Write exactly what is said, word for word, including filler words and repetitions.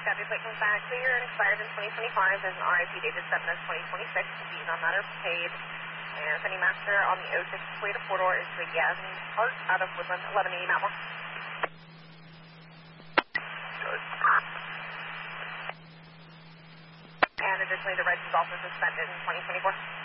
Copy, plate comes back clear and expired in twenty twenty-five. There's an R I P dated seven of twenty twenty-six. Fees on that are paid. And sending master on the oh six way to four-door is the Yasmin Park out of Woodland, eleven eighty Mount Moore. Good. And additionally, the red is also suspended in twenty twenty-four.